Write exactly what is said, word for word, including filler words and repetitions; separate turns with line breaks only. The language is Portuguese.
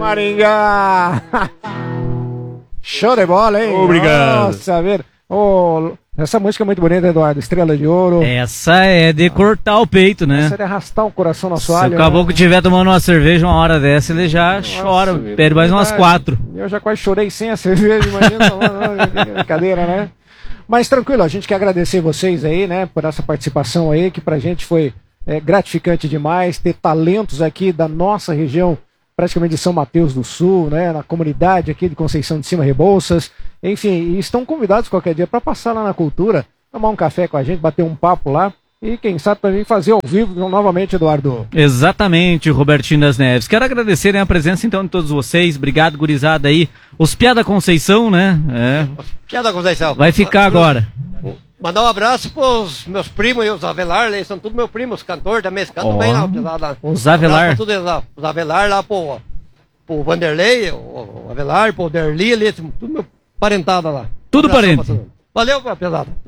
Maringá! Show de bola, hein?
Obrigado.
Nossa, ver. Oh, essa música é muito bonita, Eduardo. Estrela de Ouro.
Essa é de cortar o peito, né?
Essa é de arrastar o coração no
Se
assoalho.
o caboclo estiver tomando uma cerveja uma hora dessa, ele já
Nossa,
chora,
vida,
pede mais umas
verdade.
quatro.
Eu já quase chorei sem a cerveja, imagina. não, não, que brincadeira, né? Mas tranquilo, a gente quer agradecer vocês aí, né, por essa participação aí, que pra gente foi é, gratificante demais, ter talentos aqui da nossa região, praticamente de São Mateus do Sul, né, na comunidade aqui de Conceição de Cima Rebouças, enfim, e estão convidados qualquer dia para passar lá na Cultura, tomar um café com a gente, bater um papo lá, e quem sabe também fazer ao vivo novamente, Eduardo.
Exatamente, Robertinho das Neves. Quero agradecer, né, a presença então de todos vocês. Obrigado, gurizada aí. Os Piá da Conceição, né? É.
Piá da Conceição.
Vai ficar agora.
Mandar um abraço pros meus primos e os Avelar, eles são todos meus primos, cantor também, eles cantam
Ó,
bem lá, lá, lá.
os Avelar.
Um abraço pra todos eles lá. Os Avelar lá pro, pro Vanderlei, o Avelar, pro Derli, ali, tudo meu parentada lá.
Tudo
Um abração
parente.
pra todo mundo. Valeu, pesada.